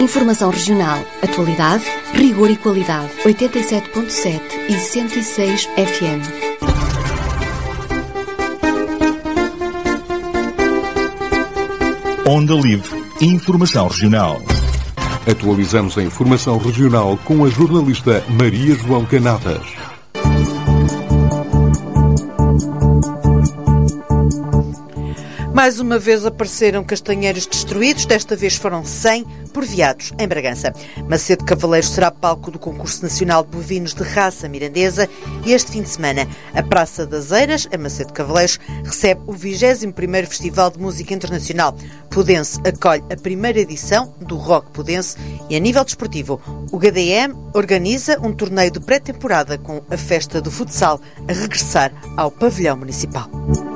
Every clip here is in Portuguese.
Informação regional, atualidade, rigor e qualidade. 87.7 e 106 FM. Onda Livre. Informação regional. Atualizamos a informação regional com a jornalista Maria João Canadas. Mais uma vez apareceram castanheiros destruídos, desta vez foram 100 por veados em Bragança. Macedo Cavaleiro será palco do Concurso Nacional de Bovinos de Raça Mirandesa e este fim de semana a Praça das Eiras, em Macedo Cavaleiros, recebe o 21º Festival de Música Internacional. Podense acolhe a primeira edição do Rock Podense e a nível desportivo, o GDM organiza um torneio de pré-temporada com a festa do futsal a regressar ao pavilhão municipal.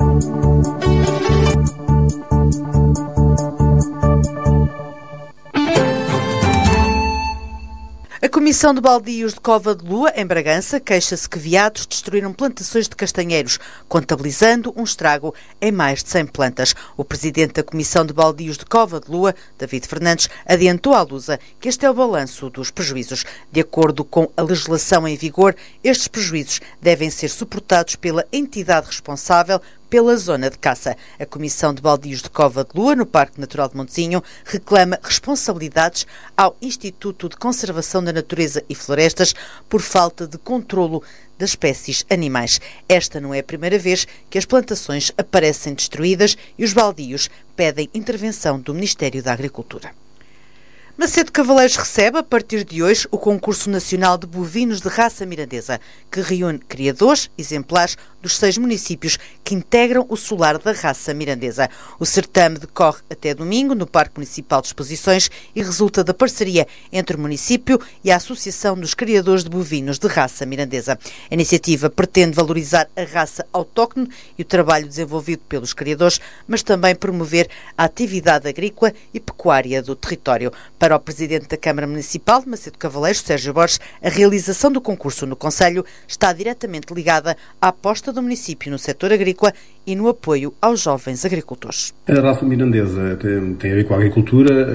A Comissão de Baldios de Cova de Lua, em Bragança, queixa-se que veados destruíram plantações de castanheiros, contabilizando um estrago em mais de 100 plantas. O presidente da Comissão de Baldios de Cova de Lua, David Fernandes, adiantou à Lusa que este é o balanço dos prejuízos. De acordo com a legislação em vigor, estes prejuízos devem ser suportados pela entidade responsável pela zona de caça. A Comissão de Baldios de Cova de Lua, no Parque Natural de Montezinho, reclama responsabilidades ao Instituto de Conservação da Natureza e Florestas por falta de controlo das espécies animais. Esta não é a primeira vez que as plantações aparecem destruídas e os baldios pedem intervenção do Ministério da Agricultura. Macedo Cavaleiros recebe, a partir de hoje, o Concurso Nacional de Bovinos de Raça Mirandesa, que reúne criadores exemplares dos 6 municípios que integram o solar da raça mirandesa. O certame decorre até domingo no Parque Municipal de Exposições e resulta da parceria entre o município e a Associação dos Criadores de Bovinos de Raça Mirandesa. A iniciativa pretende valorizar a raça autóctone e o trabalho desenvolvido pelos criadores, mas também promover a atividade agrícola e pecuária do território. Para o Presidente da Câmara Municipal de Macedo Cavaleiros, Sérgio Borges, a realização do concurso no Concelho está diretamente ligada à aposta do município no setor agrícola e no apoio aos jovens agricultores. A raça mirandesa tem a ver com a agricultura,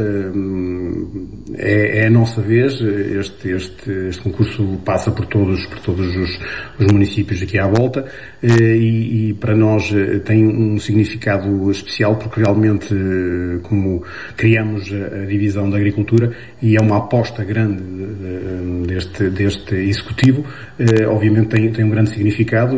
é a nossa vez. Este concurso passa por todos os municípios aqui à volta e para nós tem um significado especial porque realmente, como criamos a divisão da agricultura e é uma aposta grande deste executivo, obviamente tem um grande significado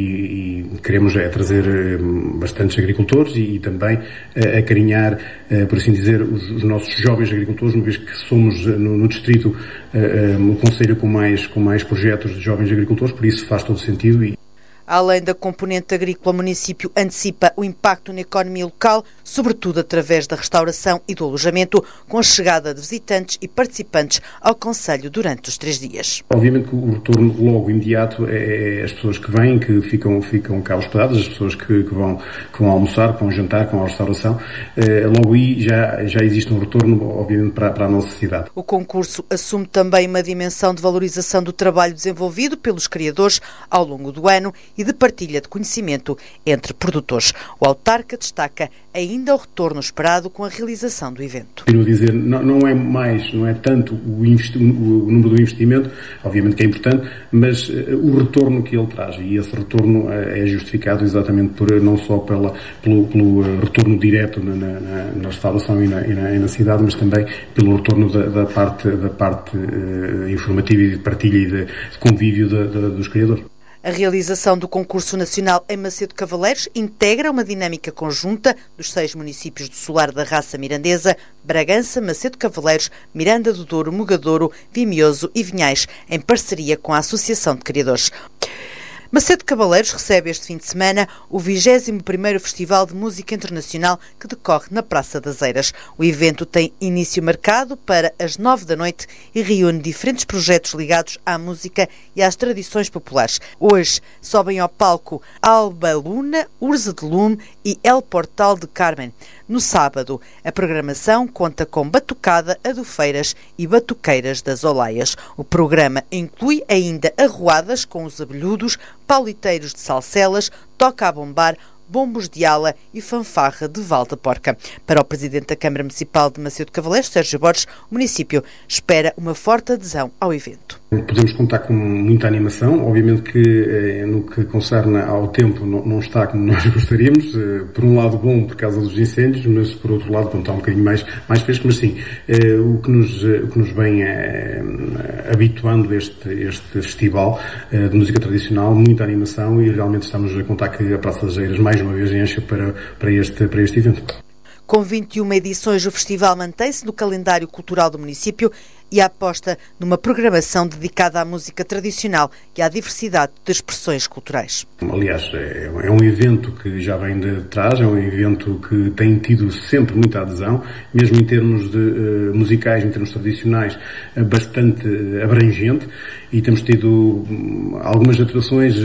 e queremos trazer bastantes agricultores e também acarinhar, por assim dizer, os nossos jovens agricultores, uma vez que somos no distrito o concelho com mais projetos de jovens agricultores, por isso faz todo sentido. Além da componente agrícola, o município antecipa o impacto na economia local, sobretudo através da restauração e do alojamento, com a chegada de visitantes e participantes ao concelho durante os 3 dias. Obviamente que o retorno logo imediato é as pessoas que vêm, que ficam cá hospedadas, as pessoas que vão almoçar, que vão jantar, com a restauração. Logo aí já existe um retorno, obviamente, para a nossa cidade. O concurso assume também uma dimensão de valorização do trabalho desenvolvido pelos criadores ao longo do ano e de partilha de conhecimento entre produtores. O autarca destaca ainda o retorno esperado com a realização do evento. Quero dizer, não é tanto o número do investimento, obviamente que é importante, mas o retorno que ele traz, e esse retorno é justificado exatamente não só pelo retorno direto na restauração e na cidade, mas também pelo retorno da parte informativa e de partilha e de convívio dos criadores. A realização do concurso nacional em Macedo Cavaleiros integra uma dinâmica conjunta dos 6 municípios do solar da raça mirandesa: Bragança, Macedo Cavaleiros, Miranda do Douro, Mugadouro, Vimioso e Vinhais, em parceria com a Associação de Criadores. Macedo Cavaleiros recebe este fim de semana o 21º Festival de Música Internacional que decorre na Praça das Eiras. O evento tem início marcado para as 9 da noite e reúne diferentes projetos ligados à música e às tradições populares. Hoje sobem ao palco Alba Luna, Urza de Lume e El Portal de Carmen. No sábado, a programação conta com batucada, adufeiras e batuqueiras das Olaias. O programa inclui ainda arruadas com os abelhudos, pauliteiros de Salcelas, toca a bombar, bombos de ala e fanfarra de Val da Porca. Para o Presidente da Câmara Municipal de Macedo de Cavaleiros, Sérgio Borges, o município espera uma forte adesão ao evento. Podemos contar com muita animação, obviamente que no que concerne ao tempo não está como nós gostaríamos, por um lado bom por causa dos incêndios, mas por outro lado está um bocadinho mais fresco, mas sim, o que nos vem habituando este festival de música tradicional, muita animação, e realmente estamos a contar que a Praça das Eiras mais uma vez enche para este evento. Com 21 edições, o festival mantém-se no calendário cultural do município e aposta numa programação dedicada à música tradicional e à diversidade de expressões culturais. Aliás, é um evento que já vem de trás, é um evento que tem tido sempre muita adesão, mesmo em termos de musicais, em termos tradicionais, bastante abrangente, e temos tido algumas atrações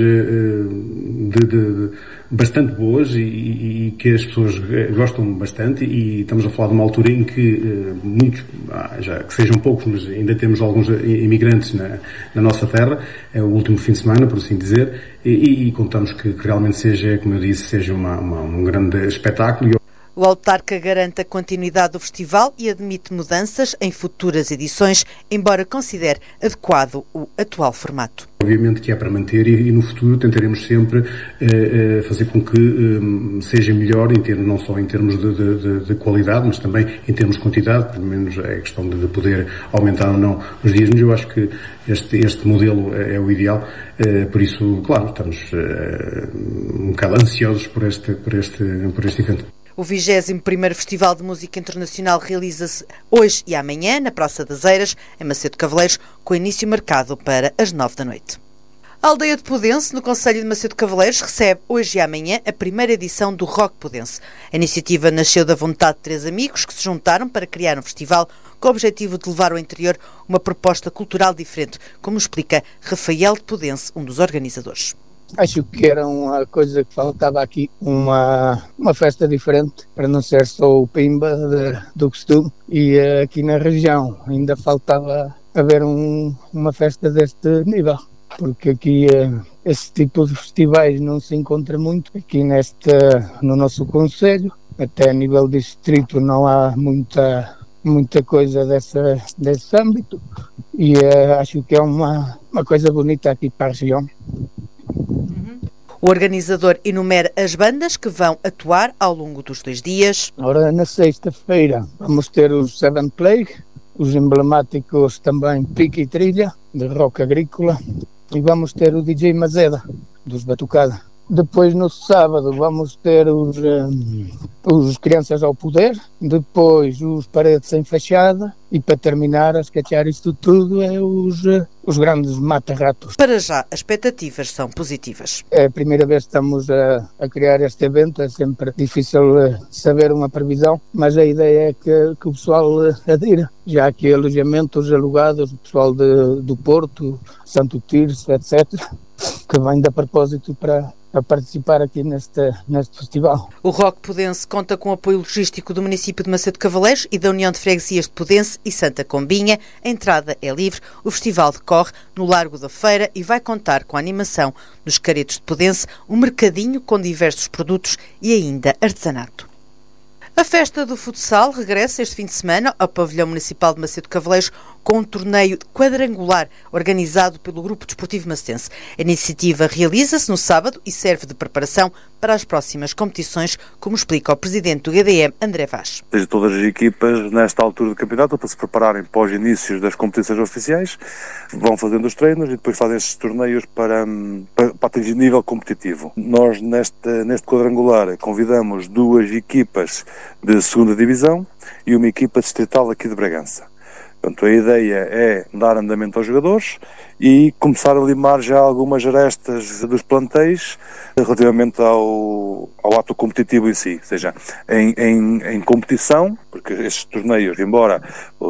bastante boas e que as pessoas gostam bastante, e estamos a falar de uma altura em que muitos, já que sejam poucos, mas ainda temos alguns imigrantes na nossa terra, é o último fim de semana, por assim dizer, e contamos que realmente seja, como eu disse, seja um grande espetáculo. O autarca garante a continuidade do festival e admite mudanças em futuras edições, embora considere adequado o atual formato. Obviamente que é para manter, e no futuro tentaremos sempre fazer com que seja melhor, não só em termos de qualidade, mas também em termos de quantidade, pelo menos é a questão de poder aumentar ou não os dias, mas eu acho que este modelo é o ideal, por isso, claro, estamos um bocado ansiosos por este evento. O 21º Festival de Música Internacional realiza-se hoje e amanhã na Praça das Eiras, em Macedo de Cavaleiros, com início marcado para as 9 da noite. A aldeia de Podense, no concelho de Macedo de Cavaleiros, recebe hoje e amanhã a primeira edição do Rock Podense. A iniciativa nasceu da vontade de 3 amigos que se juntaram para criar um festival com o objetivo de levar ao interior uma proposta cultural diferente, como explica Rafael de Podense, um dos organizadores. Acho que era uma coisa que faltava aqui, uma festa diferente, para não ser só o Pimba do costume. E aqui na região ainda faltava haver uma festa deste nível, porque aqui esse tipo de festivais não se encontra muito aqui no nosso concelho. Até a nível distrito não há muita coisa desse âmbito, e acho que é uma coisa bonita aqui para a região. O organizador enumera as bandas que vão atuar ao longo dos 2 dias. Ora, na sexta-feira vamos ter os Seven Plague, os emblemáticos também Pique e Trilha, de rock agrícola, e vamos ter o DJ Mazeda, dos Batucada. Depois, no sábado, vamos ter os Crianças ao Poder, depois os Paredes sem Fachada, e para terminar, a escatear isto tudo, é os grandes mata-ratos. Para já, as expectativas são positivas. É a primeira vez que estamos a criar este evento, é sempre difícil saber uma previsão, mas a ideia é que o pessoal adira. Já há aqui alojamentos alugados, o pessoal do Porto, Santo Tirso, etc., que vem de propósito para participar aqui neste festival. O Rock Podense conta com o apoio logístico do município de Macedo de Cavaleiros e da União de Freguesias de Podense e Santa Combinha. A entrada é livre. O festival decorre no Largo da Feira e vai contar com a animação dos Caretos de Podense, um mercadinho com diversos produtos e ainda artesanato. A festa do futsal regressa este fim de semana ao Pavilhão Municipal de Macedo de Cavaleiros com um torneio quadrangular organizado pelo Grupo Desportivo Macedense. A iniciativa realiza-se no sábado e serve de preparação para as próximas competições, como explica o presidente do GDM, André Vaz. Todas as equipas, nesta altura do campeonato, para se prepararem para os inícios das competições oficiais, vão fazendo os treinos e depois fazem estes torneios para atingir nível competitivo. Nós, neste quadrangular, convidamos 2 equipas de 2ª Divisão e uma equipa distrital aqui de Bragança. Portanto, a ideia é dar andamento aos jogadores e começar a limar já algumas arestas dos plantéis relativamente ao ato competitivo em si, ou seja, em competição, porque estes torneios, embora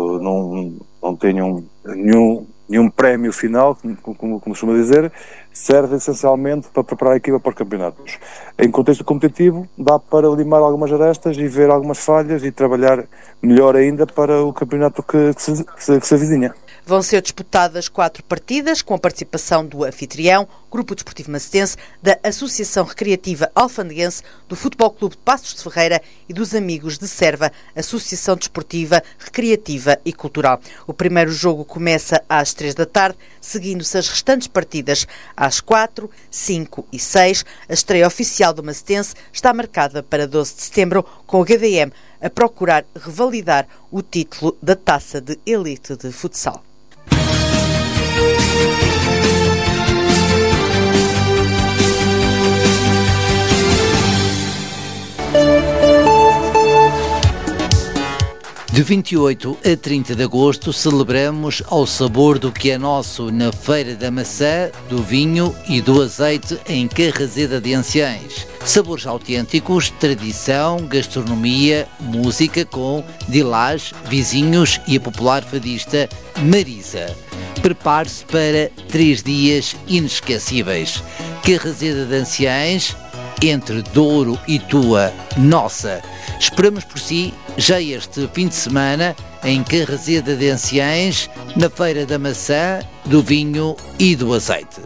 não tenham nenhum prémio final, como costuma dizer, serve essencialmente para preparar a equipa para os campeonatos. Em contexto competitivo, dá para limar algumas arestas e ver algumas falhas e trabalhar melhor ainda para o campeonato que se avizinha. Vão ser disputadas 4 partidas, com a participação do anfitrião, Grupo Desportivo Macetense, da Associação Recreativa Alfandeguense, do Futebol Clube de Passos de Ferreira e dos Amigos de Serva, Associação Desportiva, Recreativa e Cultural. O primeiro jogo começa às 3 da tarde, seguindo-se as restantes partidas às 4, 5 e 6. A estreia oficial do Macetense está marcada para 12 de setembro, com o GDM a procurar revalidar o título da Taça de Elite de Futsal. De 28 a 30 de agosto celebramos ao sabor do que é nosso na Feira da Maçã, do Vinho e do Azeite em Carraseda de Anciães. Sabores autênticos, tradição, gastronomia, música com Dilás, Vizinhos e a popular fadista Marisa. Prepare-se para 3 dias inesquecíveis. Carraseda de Anciães, entre Douro e Tua, nossa. Esperamos por si já este fim de semana em Carraseda de Anciães, na Feira da Maçã, do Vinho e do Azeite.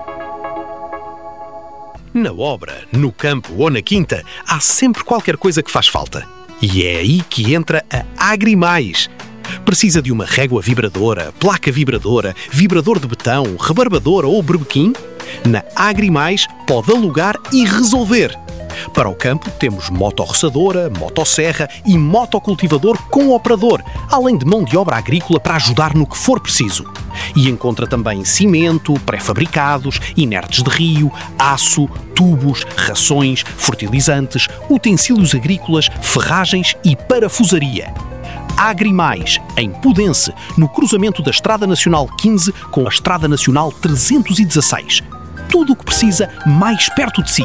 Na obra, no campo ou na quinta, há sempre qualquer coisa que faz falta. E é aí que entra a Agrimais. Precisa de uma régua vibradora, placa vibradora, vibrador de betão, rebarbadora ou berbequim? Na Agrimais pode alugar e resolver. Para o campo temos motorroçadora, motosserra e motocultivador com operador, além de mão de obra agrícola para ajudar no que for preciso. E encontra também cimento, pré-fabricados, inertes de rio, aço, tubos, rações, fertilizantes, utensílios agrícolas, ferragens e parafusaria. Agrimais, em Pudense, no cruzamento da Estrada Nacional 15 com a Estrada Nacional 316. Tudo o que precisa mais perto de si.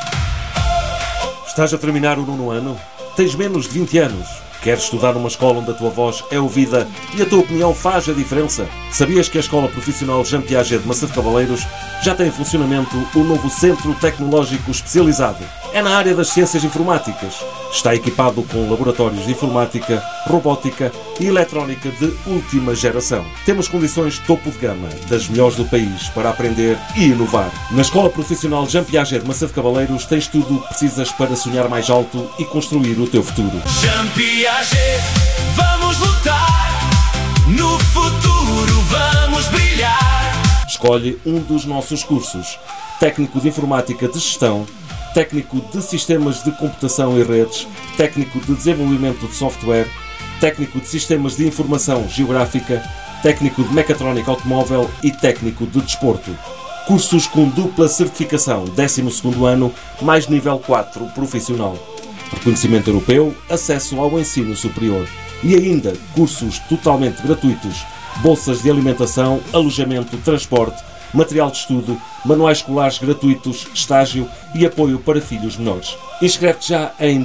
Estás a terminar o 9º ano? Tens menos de 20 anos? Queres estudar numa escola onde a tua voz é ouvida e a tua opinião faz a diferença? Sabias que a Escola Profissional Jean Piaget de Maçã de Cavaleiros já tem em funcionamento o novo Centro Tecnológico Especializado? É na área das ciências informáticas. Está equipado com laboratórios de informática, robótica e eletrónica de última geração. Temos condições topo de gama, das melhores do país, para aprender e inovar. Na Escola Profissional Jean Piaget de Maçã de Cavaleiros tens tudo o que precisas para sonhar mais alto e construir o teu futuro. Jean Piaget, vamos lutar, no futuro vamos brilhar. Escolhe um dos nossos cursos: Técnico de Informática de Gestão, Técnico de Sistemas de Computação e Redes, Técnico de Desenvolvimento de Software, Técnico de Sistemas de Informação Geográfica, Técnico de Mecatrónica Automóvel e Técnico de Desporto. Cursos com dupla certificação, 12º ano, mais nível 4 profissional. Reconhecimento europeu, acesso ao ensino superior. E ainda cursos totalmente gratuitos, bolsas de alimentação, alojamento, transporte, material de estudo, manuais escolares gratuitos, estágio e apoio para filhos menores. Inscreve-te já em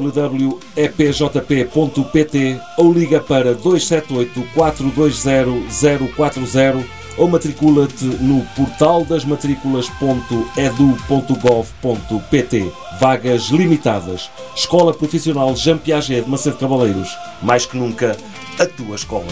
www.epjp.pt ou liga para 278 420 040 ou matricula-te no portaldasmatriculas.edu.gov.pt. Vagas limitadas. Escola Profissional Jean Piaget de Maçã de Cavaleiros. Mais que nunca, a tua escola.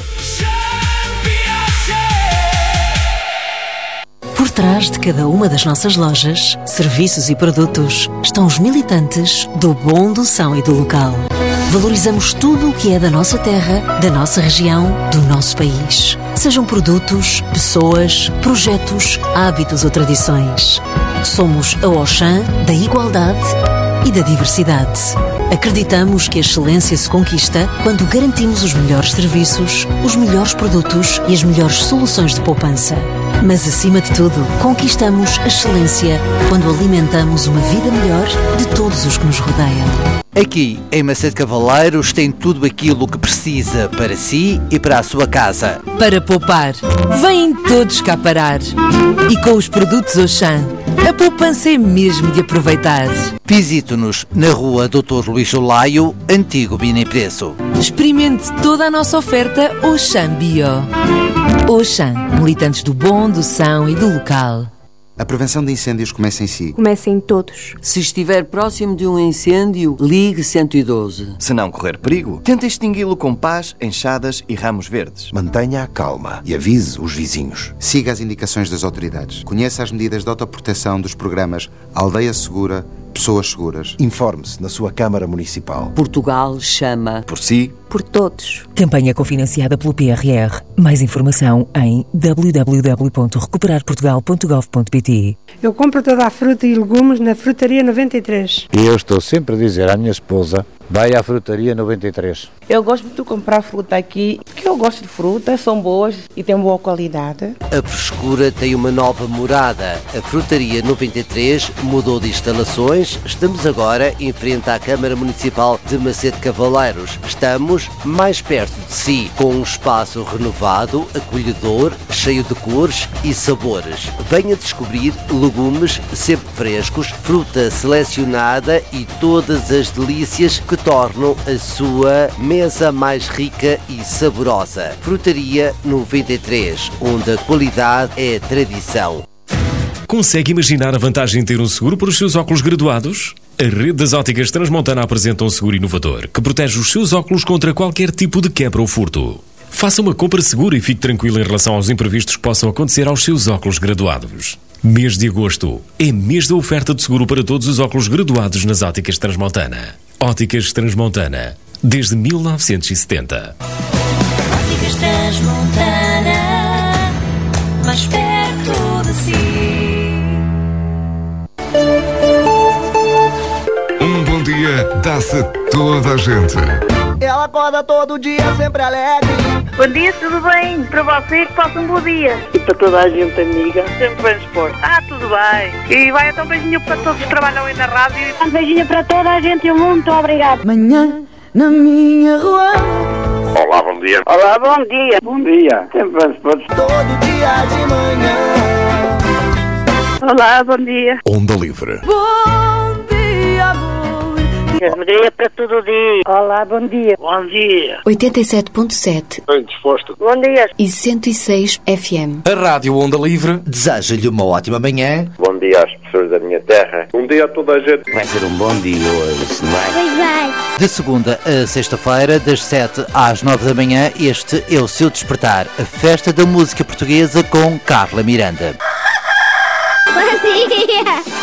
Por trás de cada uma das nossas lojas, serviços e produtos estão os militantes do bom, do são e do local. Valorizamos tudo o que é da nossa terra, da nossa região, do nosso país. Sejam produtos, pessoas, projetos, hábitos ou tradições. Somos a Auchan da igualdade e da diversidade. Acreditamos que a excelência se conquista quando garantimos os melhores serviços, os melhores produtos e as melhores soluções de poupança. Mas, acima de tudo, conquistamos a excelência quando alimentamos uma vida melhor de todos os que nos rodeiam. Aqui, em Maçã de Cavaleiros, tem tudo aquilo que precisa para si e para a sua casa. Para poupar, vêm todos cá parar. E com os produtos Auchan, a poupança é mesmo de aproveitar. Visite-nos na rua Dr. Luís Olaio, antigo Bina Preço. Experimente toda a nossa oferta Auchan Bio. Auchan, militantes do bom, do são e do local. A prevenção de incêndios começa em si. Começa em todos. Se estiver próximo de um incêndio, ligue 112. Se não correr perigo, tente extingui-lo com pás, enxadas e ramos verdes. Mantenha a calma e avise os vizinhos. Siga as indicações das autoridades. Conheça as medidas de autoproteção dos programas Aldeia Segura, Pessoas Seguras. Informe-se na sua Câmara Municipal. Portugal chama por si, por todos. Campanha cofinanciada pelo PRR. Mais informação em www.recuperarportugal.gov.pt. Eu compro toda a fruta e legumes na Frutaria 93. E eu estou sempre a dizer à minha esposa: vai à Frutaria 93. Eu gosto de comprar fruta aqui, porque eu gosto de frutas, são boas e têm boa qualidade. A frescura tem uma nova morada. A Frutaria 93 mudou de instalações. Estamos agora em frente à Câmara Municipal de Macedo Cavaleiros. Estamos mais perto de si, com um espaço renovado, acolhedor, cheio de cores e sabores. Venha descobrir legumes sempre frescos, fruta selecionada e todas as delícias que tornam a sua mesa mais rica e saborosa. Frutaria 93, onde a qualidade é tradição. Consegue imaginar a vantagem de ter um seguro para os seus óculos graduados? A rede das óticas Transmontana apresenta um seguro inovador que protege os seus óculos contra qualquer tipo de quebra ou furto. Faça uma compra segura e fique tranquilo em relação aos imprevistos que possam acontecer aos seus óculos graduados. Mês de agosto é mês da oferta de seguro para todos os óculos graduados nas óticas Transmontana. Óticas Transmontana, desde 1970. Óticas Transmontana, mais perto de si. Um bom dia dá-se a toda a gente. Ela acorda todo dia sempre alegre. Bom dia, tudo bem? Para você que passa um bom dia. E para toda a gente amiga. Sempre bem disposto. Tudo bem. E vai então um beijinho para todos que trabalham aí na rádio. Um beijinho para toda a gente e muito obrigado. Manhã na minha rua. Olá, bom dia. Olá, bom dia. Bom dia. Sempre bem disposto. Todo dia de manhã. Olá, bom dia. Onda Livre. Bom dia, amor. Bom dia para todo o dia. Olá, bom dia. Bom dia. 87.7. Bem disposto. Bom dia. E 106 FM. A Rádio Onda Livre deseja-lhe uma ótima manhã. Bom dia às pessoas da minha terra. Um dia a toda a gente. Vai ser um bom dia hoje, não é? Pois vai. De segunda a sexta-feira, das 7 às 9 da manhã, este é o seu Despertar, a festa da música portuguesa com Carla Miranda. Bom dia.